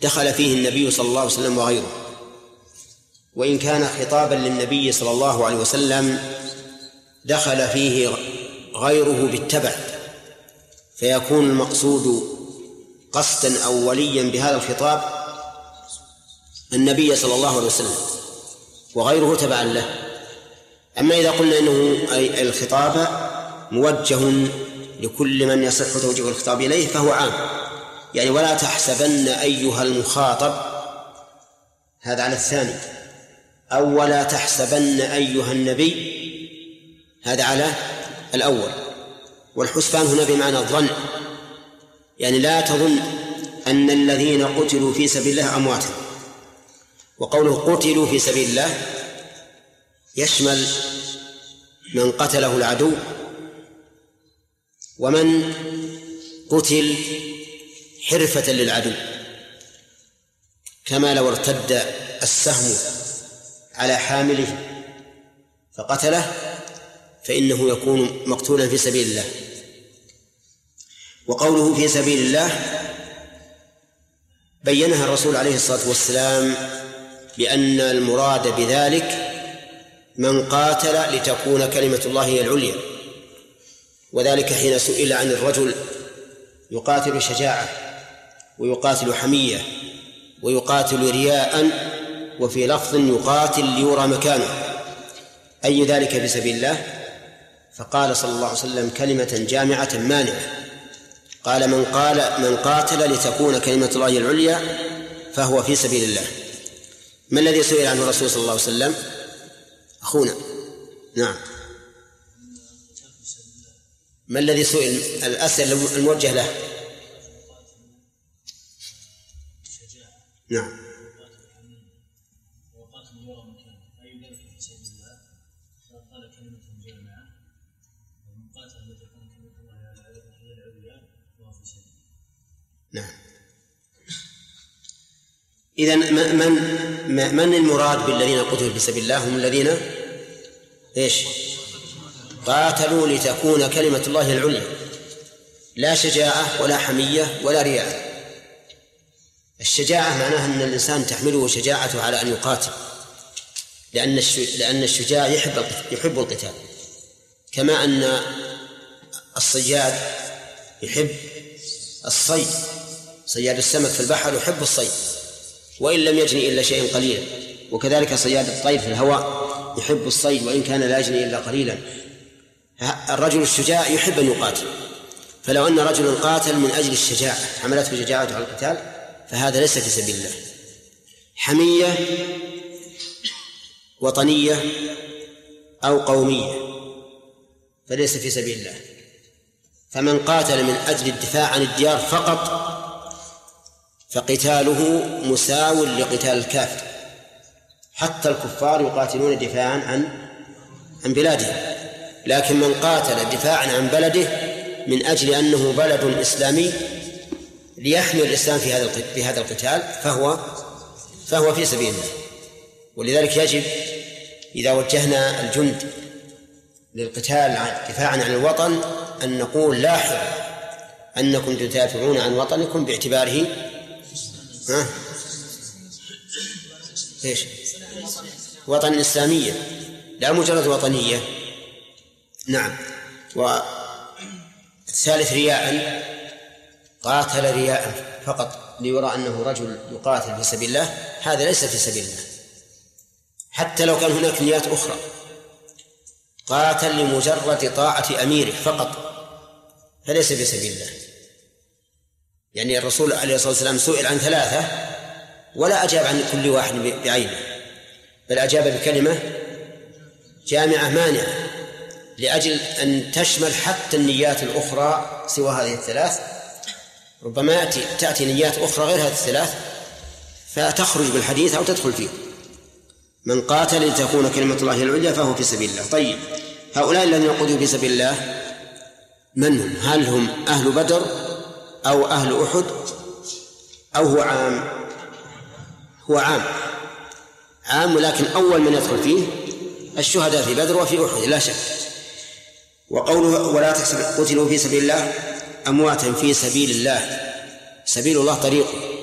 دخل فيه النبي صلى الله عليه وسلم وغيره، وإن كان خطابا للنبي صلى الله عليه وسلم دخل فيه غيره بالتبع، فيكون المقصود قصدا أوليا بهذا الخطاب النبي صلى الله عليه وسلم وغيره تبعا له. أما إذا قلنا إنه الخطاب موجه لكل من يصح توجيه الخطاب إليه فهو عام، يعني ولا تحسبن أيها المخاطب، هذا على الثاني، أو ولا تحسبن أيها النبي، هذا على الأول. والحسبان هنا بمعنى الظن، يعني لا تظن أن الذين قتلوا في سبيل الله أمواتا. وقوله قتلوا في سبيل الله يشمل من قتله العدو ومن قتل حرفة للعدو، كما لو ارتد السهم على حامله فقتله فإنه يكون مقتولا في سبيل الله. وقوله في سبيل الله بينها الرسول عليه الصلاة والسلام بأن المراد بذلك من قاتل لتكون كلمة الله هي العليا، وذلك حين سئل عن الرجل يقاتل شجاعة ويقاتل حمية ويقاتل رياء، وفي لفظ يقاتل ليرى مكانه، أي ذلك في سبيل الله؟ فقال صلى الله عليه وسلم كلمة جامعة مانعة، قال من قاتل لتكون كلمة الله العليا فهو في سبيل الله. ما الذي سئل عنه الرسول صلى الله عليه وسلم؟ أخونا نعم، ما الذي سئل؟ الأسئلة الموجه له. نعم، نعم. إذن من المراد بالذين قتلوا في سبيل الله؟ هم الذين قاتلوا لتكون كلمة الله العليا، لا شجاعة ولا حمية ولا رياء. الشجاعة معناها أن الإنسان تحمله شجاعته على أن يقاتل، لأن الشجاع يحب القتال، كما أن الصياد يحب الصيد، صياد السمك في البحر يحب الصيد وإن لم يجني إلا شيء قليلا، وكذلك صياد الطير في الهواء يحب الصيد وإن كان لا يجني إلا قليلا. الرجل الشجاع يحب أن يقاتل، فلو أن رجلا قاتل من أجل الشجاعة حملته شجاعته على القتال فهذا ليس في سبيل الله. حمية وطنية أو قومية فليس في سبيل الله. فمن قاتل من أجل الدفاع عن الديار فقط فقتاله مساو لقتال الكافر، حتى الكفار يقاتلون دفاعا عن بلادهم، لكن من قاتل دفاعا عن بلده من أجل أنه بلد إسلامي ليحمي الإسلام في هذا القتال فهو في سبيل الله. ولذلك يجب إذا وجهنا الجند للقتال دفاعا عن الوطن أن نقول لاحظوا أنكم تدافعون عن وطنكم باعتباره وطن إسلامية لا مجرد وطنية. نعم. والثالث رياء، قاتل رياء فقط ليرى أنه رجل يقاتل في سبيل الله، هذا ليس في سبيل الله حتى لو كان هناك نيات أخرى. قاتل لمجرد طاعة أميره فقط فليس في سبيل الله. يعني الرسول عليه الصلاة والسلام سئل عن 3 ولا أجاب عن كل واحد بعينه، بل أجاب بكلمة جامعة مانعة لأجل أن تشمل حتى النيات الأخرى سوى هذه ال3. ربما تأتي نيات أخرى غير هذه ال3 فتخرج بالحديث أو تدخل فيه. من قاتل لتكون كلمة الله العليا فهو في سبيل الله. طيب، هؤلاء الذين قتلوا في سبيل الله من هم؟ هل هم أهل بدر أو أهل أحد أو هو عام؟ هو عام، ولكن أول من يدخل فيه الشهداء في بدر وفي أحد لا شك. وقوله ولا تحسب قتلوا في سبيل الله أمواتا في سبيل الله، سبيل الله طريقه